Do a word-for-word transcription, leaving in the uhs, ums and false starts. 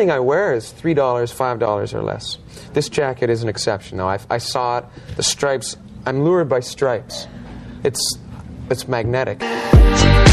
everything I wear is three dollars, five dollars or less. This jacket is an exception, though. I, I saw it, the stripes. I'm lured by stripes. It's, it's magnetic.